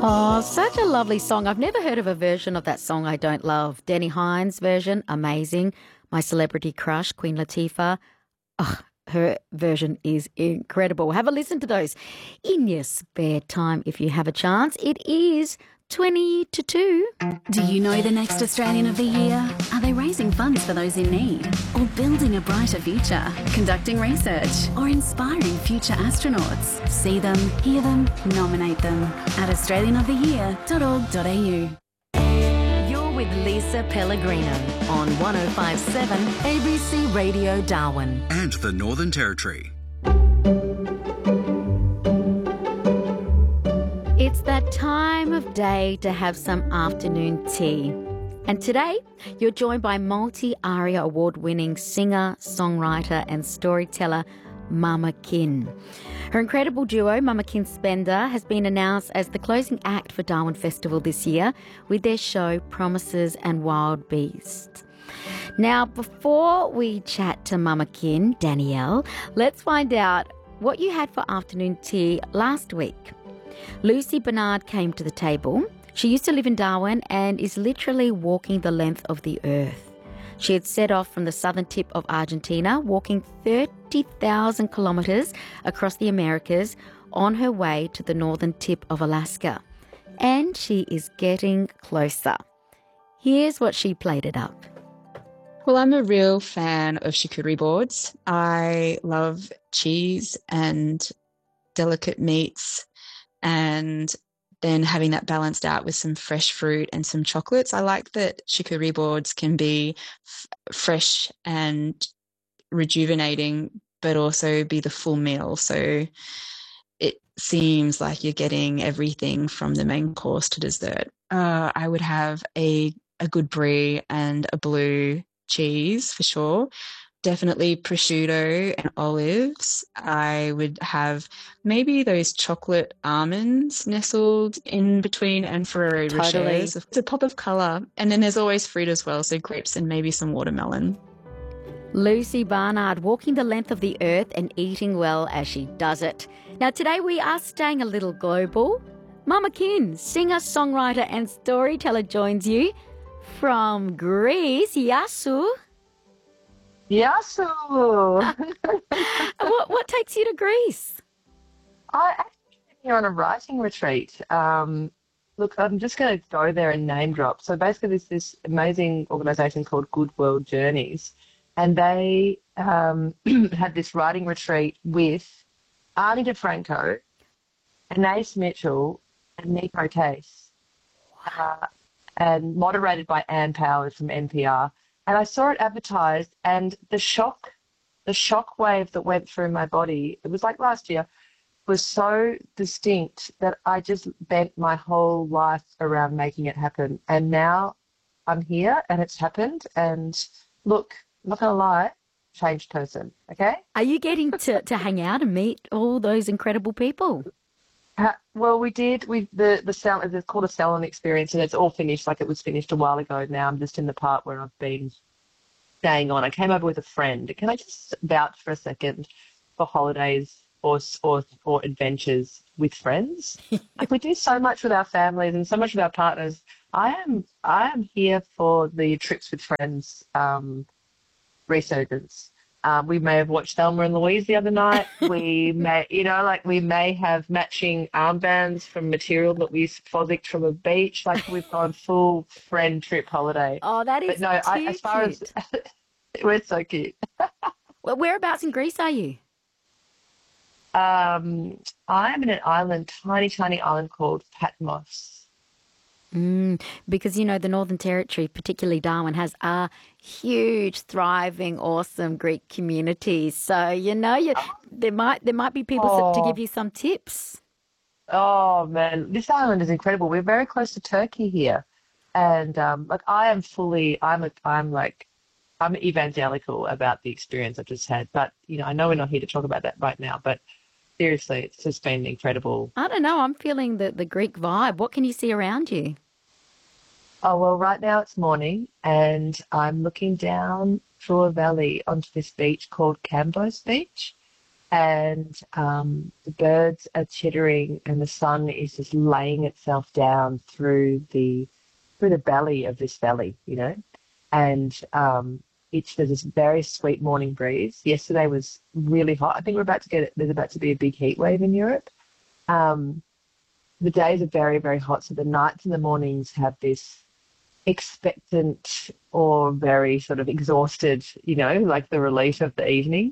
Oh, such a lovely song. I've never heard of a version of that song I don't love. Danny Hines' version, amazing. My celebrity crush, Queen Latifah. Oh, her version is incredible. Have a listen to those in your spare time if you have a chance. It is 20 to 2. Do you know the next Australian of the Year? Are they raising funds for those in need? Or building a brighter future? Conducting research? Or inspiring future astronauts? See them, hear them, nominate them at australianoftheyear.org.au. You're with Lisa Pellegrino on 105.7 ABC Radio Darwin. And the Northern Territory. It's that time of day to have some afternoon tea. And today, you're joined by multi-ARIA award-winning singer, songwriter and storyteller Mama Kin. Her incredible duo, Mama Kin Spender, has been announced as the closing act for Darwin Festival this year with their show Promises and Wild Beasts. Now, before we chat to Mama Kin, Danielle, let's find out what you had for afternoon tea last week. Lucy Bernard came to the table. She used to live in Darwin and is literally walking the length of the earth. She had set off from the southern tip of Argentina, walking 30,000 kilometres across the Americas on her way to the northern tip of Alaska. And she is getting closer. Here's what she played it up. Well, I'm a real fan of charcuterie boards. I love cheese and delicate meats, and then having that balanced out with some fresh fruit and some chocolates. I like that charcuterie boards can be fresh and rejuvenating, but also be the full meal. So it seems like you're getting everything from the main course to dessert. I would have a good brie and a blue cheese for sure. Definitely prosciutto and olives. I would have maybe those chocolate almonds nestled in between and Ferrero Rochers. It's a pop of colour. And then there's always fruit as well, so grapes and maybe some watermelon. Lucy Barnard walking the length of the earth and eating well as she does it. Now today we are staying a little global. Mama Kin, singer, songwriter and storyteller, joins you from Greece. Yasu. Yasu! What takes you to Greece? I actually came here on a writing retreat. Look, I'm just going to go there and name drop. So basically there's this amazing organisation called Good World Journeys, and they had this writing retreat with Arnie DeFranco, Anais Mitchell and Nico Case, and moderated by Ann Powers from NPR. And I saw it advertised, and the shock wave that went through my body, it was like last year, was so distinct that I just bent my whole life around making it happen. And now I'm here and it's happened. And look, I'm not going to lie, changed person, okay? Are you getting to hang out and meet all those incredible people? Well, we did. It's called a Salon Experience, and it's all finished. Like, it was finished a while ago. Now I'm just in the part where I've been staying on. I came over with a friend. Can I just vouch for a second for holidays or adventures with friends? Like, we do so much with our families and so much with our partners. I am here for the trips with friends resurgence. We may have watched Thelma and Louise the other night. We may have matching armbands from material that we physicked from a beach. Like, we've gone full friend trip holiday. Oh, that is as far as we're so cute. Well, whereabouts in Greece are you? I'm in an island, tiny island called Patmos. Because, the Northern Territory, particularly Darwin, has a huge, thriving, awesome Greek community. So, there might be people to give you some tips. Oh, man, this island is incredible. We're very close to Turkey here. And, I'm evangelical about the experience I've just had. But, I know we're not here to talk about that right now, but seriously, it's just been incredible. I don't know. I'm feeling the Greek vibe. What can you see around you? Oh, well, right now it's morning and I'm looking down through a valley onto this beach called Cambos Beach. and the birds are chittering, and the sun is just laying itself down through the belly of this valley, and there's this very sweet morning breeze. Yesterday was really hot. I think there's about to be a big heat wave in Europe. The days are very, very hot, so the nights and the mornings have this expectant or very sort of exhausted, like the relief of the evening.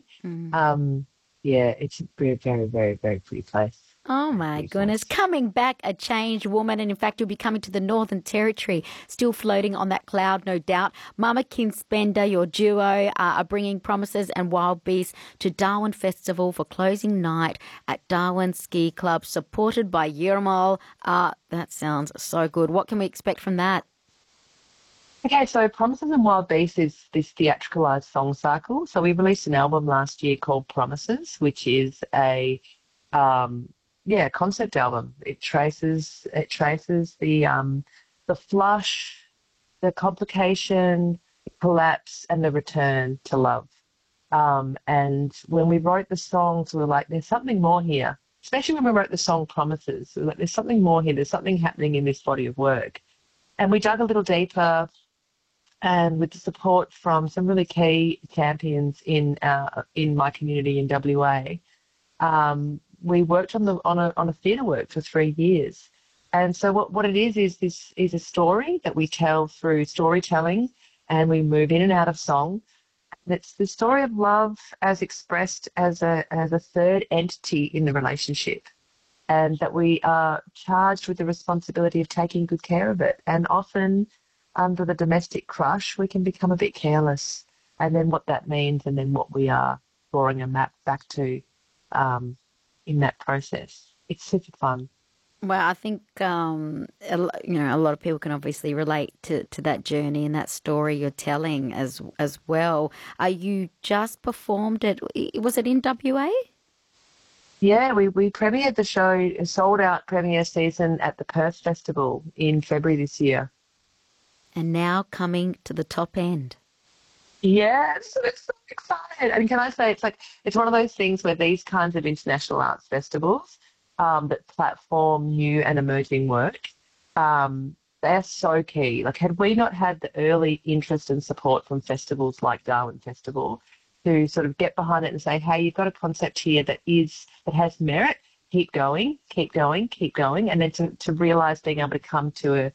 It's a very, very, very, very pretty place. Oh, my goodness. Coming back a changed woman. And in fact, you'll be coming to the Northern Territory, still floating on that cloud, no doubt. Mama Kinspender, your duo, are bringing Promises and Wild Beasts to Darwin Festival for closing night at Darwin Ski Club, supported by Yirmal. That sounds so good. What can we expect from that? Okay, so Promises and Wild Beasts is this theatricalised song cycle. So we released an album last year called Promises, which is a concept album. It traces the flush, the complication, the collapse, and the return to love. And when we wrote the songs, we were like, there's something more here. Especially when we wrote the song Promises, we were like, there's something more here. There's something happening in this body of work. And we dug a little deeper, and with the support from some really key champions in my community in WA. We worked on a theatre work for 3 years. And so what it is a story that we tell through storytelling, and we move in and out of song. And it's the story of love as expressed as a third entity in the relationship, and that we are charged with the responsibility of taking good care of it. And often under the domestic crush, we can become a bit careless, and then what that means, and then what we are drawing a map back to in that process. It's super fun. Well, I think a lot of people can obviously relate to that journey and that story you're telling as well. You just performed it. Was it in WA? Yeah, we premiered the show, a sold-out premiere season at the Perth Festival in February this year. And now coming to the top end. Yes, I'm so excited. And can I say, it's one of those things where these kinds of international arts festivals that platform new and emerging work, they're so key. Like, had we not had the early interest and support from festivals like Darwin Festival to sort of get behind it and say, hey, you've got a concept here that has merit, keep going, and then to realise being able to come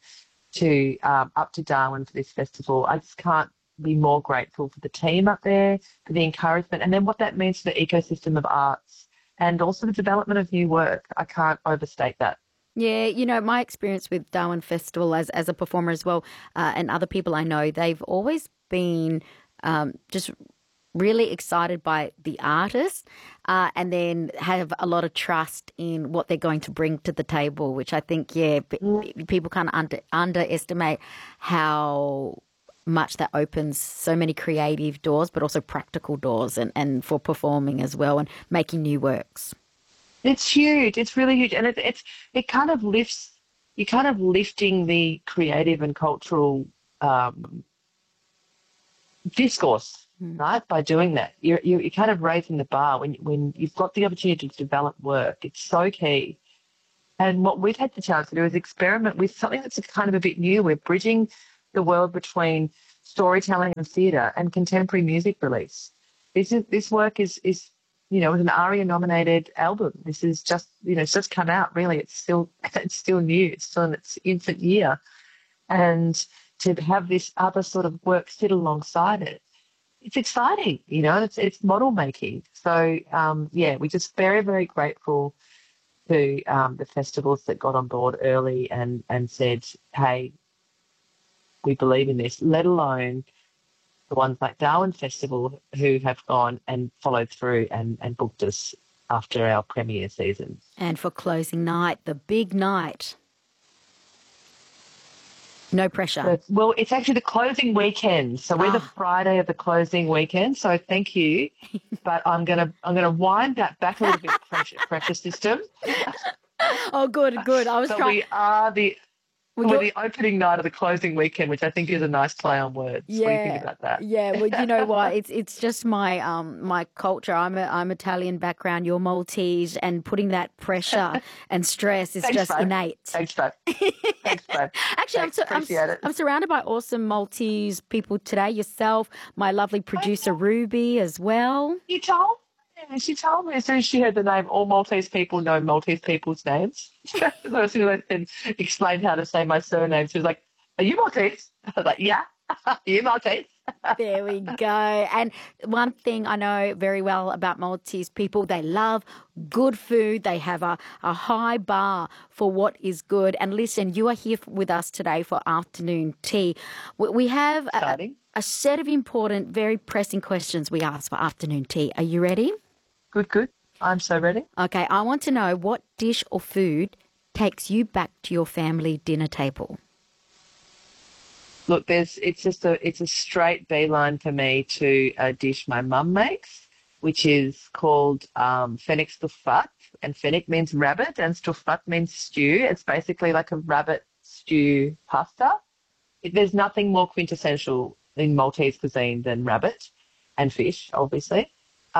up to Darwin for this festival, I just can't be more grateful for the team up there, for the encouragement, and then what that means for the ecosystem of arts and also the development of new work. I can't overstate that. Yeah, my experience with Darwin Festival as a performer as well, and other people I know, they've always been just really excited by the artists and then have a lot of trust in what they're going to bring to the table, which I think, people kind of underestimate how much that opens so many creative doors, but also practical doors and for performing as well and making new works. It's huge. It's really huge. And it kind of lifts, you're kind of lifting the creative and cultural discourse, right? By doing that, you're kind of raising the bar when you've got the opportunity to develop work. It's so key. And what we've had the chance to do is experiment with something that's kind of a bit new. We're bridging the world between storytelling and theatre and contemporary music release. This work is an ARIA-nominated album. This is just, it's just come out, really. It's still new. It's still in its infant year. And to have this other sort of work sit alongside it, it's exciting, it's model making. So, we're just very, very grateful to the festivals that got on board early and said, hey, we believe in this, let alone the ones like Darwin Festival who have gone and followed through and booked us after our premiere season. And for closing night, the big night. No pressure. Well, it's actually the closing weekend. So we're the Friday of the closing weekend. So thank you. But I'm gonna wind that back a little bit, pressure system. Oh, good. I was trying. With the opening night of the closing weekend, which I think is a nice play on words. What do you think about that? Yeah. Well, you know what? It's just my my culture. I'm Italian background. You're Maltese, and putting that pressure and stress is Thanks, just babe. innate. Thanks, babe. Thanks, babe. Actually, Appreciate it. I'm surrounded by awesome Maltese people today. Yourself, my lovely producer Ruby as well. You told me. She told me as soon as she heard the name, all Maltese people know Maltese people's names. So as soon as I explained how to say my surname, she was like, "Are you Maltese?" I was like, "Yeah." Are you Maltese? There we go. And one thing I know very well about Maltese people, they love good food. They have a high bar for what is good. And listen, you are here with us today for afternoon tea. We have a set of important, very pressing questions we ask for afternoon tea. Are you ready? Good. I'm so ready. Okay, I want to know what dish or food takes you back to your family dinner table. Look, it's a straight beeline for me to a dish my mum makes, which is called fennec stuffat, and fennec means rabbit, and stuffat means stew. It's basically like a rabbit stew pasta. There's nothing more quintessential in Maltese cuisine than rabbit and fish, obviously.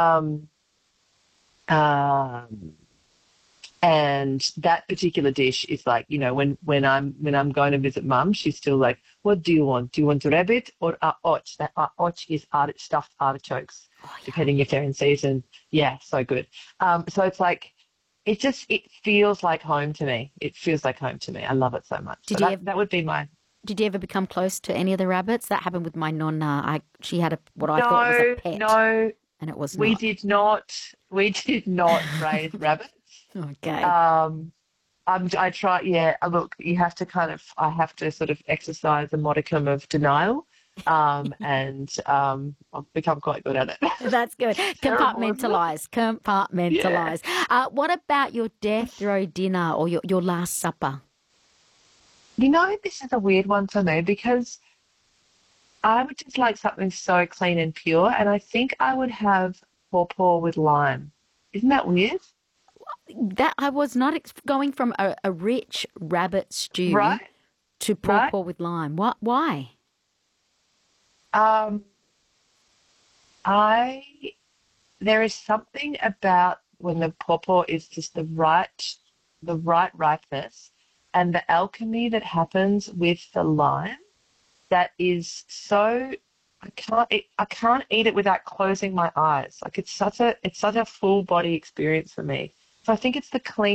And that particular dish is like, you know, when I'm going to visit mum, she's still like, "What do you want? Do you want rabbit or och?" That och is stuffed artichokes, depending if they're in season. Yeah, so good. So it's like, it feels like home to me. It feels like home to me. I love it so much. That would be my. Did you ever become close to any of the rabbits? That happened with my nonna. She had what I thought was a pet. No, and it was we not. did not. We did not raise rabbits. Okay. I try. Yeah. Look, I have to sort of exercise a modicum of denial, and I've become quite good at it. That's good. Compartmentalize. Yeah. What about your death row dinner or your last supper? You know, this is a weird one for me because I would just like something so clean and pure, and I think I would have pawpaw with lime. Isn't that weird? That I was not going from a rich rabbit stew to pawpaw with lime. What? Why? There is something about when the pawpaw is just the right ripeness, and the alchemy that happens with the lime, that is so. I can't eat it without closing my eyes. Like it's such a full body experience for me. So I think it's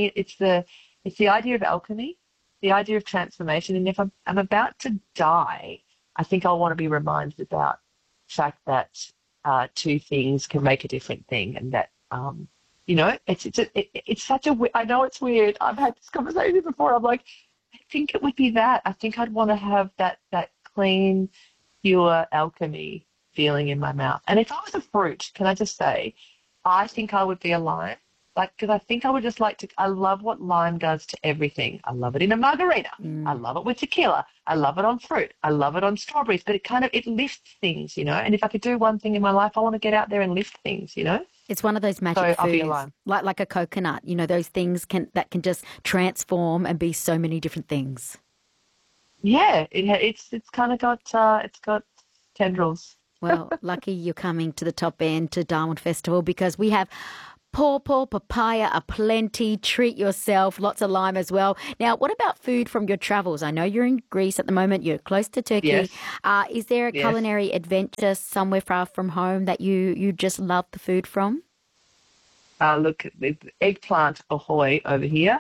the idea of alchemy, the idea of transformation. And if I'm about to die, I think I'll want to be reminded about the fact that two things can make a different thing, and that you know, it's such a. I know it's weird. I've had this conversation before. I'm like, I think it would be that. I think I'd want to have that clean, pure alchemy feeling in my mouth. And if I was a fruit, can I just say, I think I would be a lime. Like, because I think I would just like to, I love what lime does to everything. I love it in a margarita. I love it with tequila. I love it on fruit. I love it on strawberries. But it lifts things, you know. And if I could do one thing in my life, I want to get out there and lift things, you know. It's one of those magic foods, like a coconut. You know, those things that can just transform and be so many different things. Yeah, it's kind of got it's got tendrils. Well, lucky you're coming to the top end to Darwin Festival, because we have pawpaw, papaya aplenty. Treat yourself. Lots of lime as well. Now, what about food from your travels? I know you're in Greece at the moment. You're close to Turkey. Yes. Is there a culinary adventure somewhere far from home that you just love the food from? Look, eggplant ahoy over here.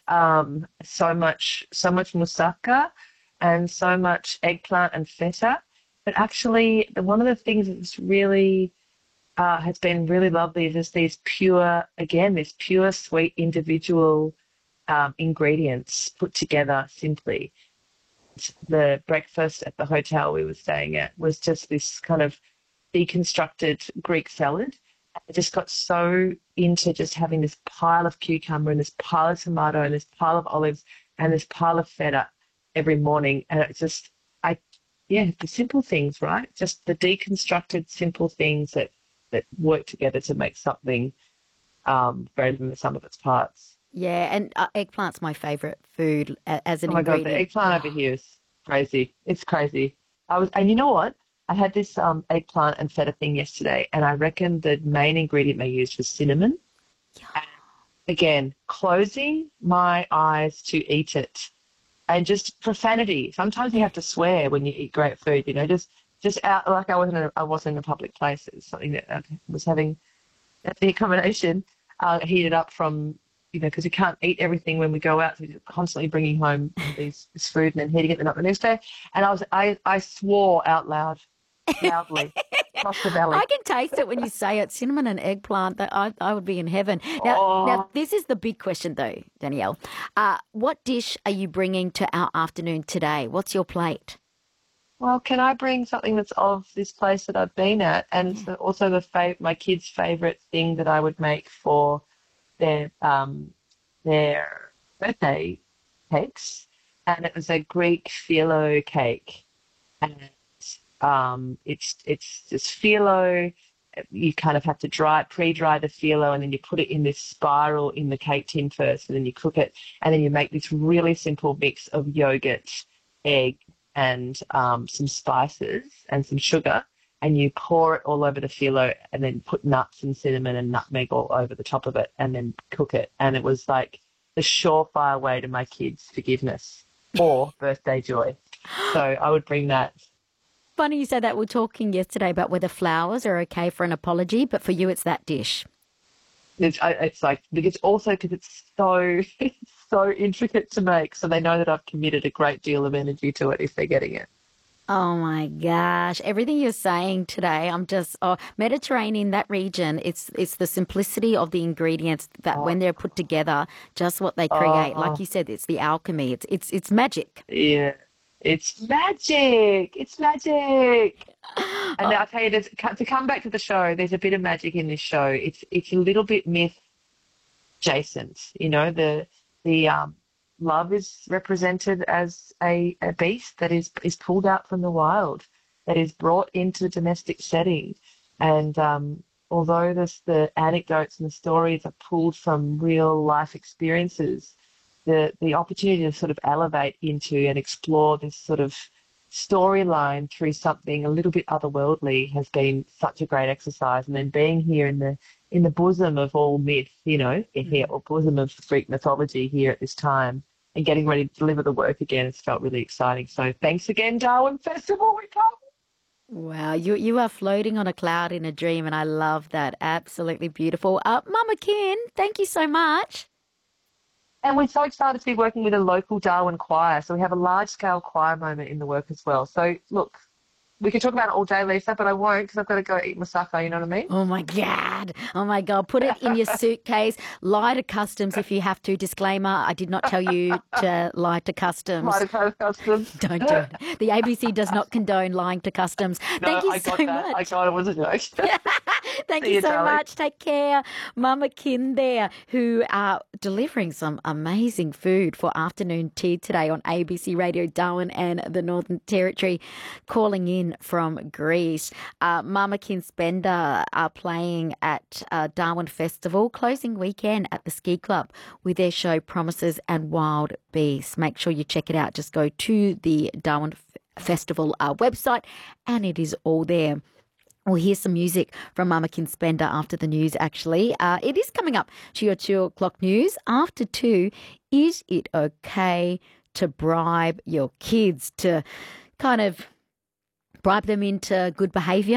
So much moussaka and so much eggplant and feta. But actually, one of the things that's really has been really lovely is just this pure, sweet, individual ingredients put together simply. The breakfast at the hotel we were staying at was just this kind of deconstructed Greek salad. I just got so into just having this pile of cucumber and this pile of tomato and this pile of olives and this pile of feta every morning. And it just, the simple things, right? Just the deconstructed simple things that work together to make something greater than the sum of its parts. Yeah, and eggplant's my favourite food as an Oh my God, the ingredient. eggplant over here is crazy. It's crazy. And you know what? I had this eggplant and feta thing yesterday, and I reckon the main ingredient they used was cinnamon. And again, closing my eyes to eat it, and just profanity. Sometimes you have to swear when you eat great food. Just out like I wasn't in a public place. It's something that I was having at the accommodation, heated up from, because you can't eat everything when we go out, so you're constantly bringing home this food and then heating it up the next day. And I swore out loudly, across the valley. I can taste it when you say it, cinnamon and eggplant. That I would be in heaven. Now, this is the big question, though, Danielle. What dish are you bringing to our afternoon today? What's your plate? Well, can I bring something that's of this place that I've been at, and it's also my kids' favourite thing that I would make for their birthday cakes, and it was a Greek phyllo cake, and it's this phyllo. You kind of have to pre-dry the phyllo, and then you put it in this spiral in the cake tin first, and then you cook it, and then you make this really simple mix of yogurt, egg, and some spices and some sugar, and you pour it all over the phyllo, and then put nuts and cinnamon and nutmeg all over the top of it, and then cook it. And it was like the surefire way to my kids' forgiveness or birthday joy. So I would bring that. Funny you say that. We were talking yesterday about whether flowers are okay for an apology, but for you it's that dish. It's like, because it's so intricate to make, so they know that I've committed a great deal of energy to it if they're getting it. Oh my gosh. Everything you're saying today, Mediterranean, that region, it's the simplicity of the ingredients that when they're put together, just what they create. Like you said, it's the alchemy. It's magic. Yeah. It's magic. It's magic. And I'll tell you this, to come back to the show, there's a bit of magic in this show. It's a little bit myth adjacent. The love is represented as a beast that is pulled out from the wild, that is brought into the domestic setting. And although the anecdotes and the stories are pulled from real life experiences, the opportunity to sort of elevate into and explore this sort of storyline through something a little bit otherworldly has been such a great exercise. And then being here in the bosom of all myth, or bosom of Greek mythology here at this time, and getting ready to deliver the work again, it's felt really exciting. So thanks again, Darwin Festival. We come. Wow, you are floating on a cloud in a dream, and I love that. Absolutely beautiful. Mama Kin, thank you so much. And we're so excited to be working with a local Darwin choir. So we have a large-scale choir moment in the work as well. So, look, we could talk about it all day, Lisa, but I won't, because I've got to go eat moussaka, you know what I mean? Oh, my God. Oh, my God. Put it in your suitcase. Lie to customs if you have to. Disclaimer, I did not tell you to lie to customs. Lie to customs. Don't do it. The ABC does not condone lying to customs. Thank you so much. I got it. It was a joke. Thank you so much. Take care. Mama Kin there, who are delivering some amazing food for afternoon tea today on ABC Radio Darwin and the Northern Territory, calling in from Greece. Mama Kin Spender are playing at Darwin Festival, closing weekend at the Ski Club with their show Promises and Wild Beasts. Make sure you check it out. Just go to the Darwin Festival website and it is all there. We'll hear some music from Mama Kin Spender after the news, actually. It is coming up to your 2 o'clock news. After 2, is it okay to bribe your kids, to kind of bribe them into good behaviour?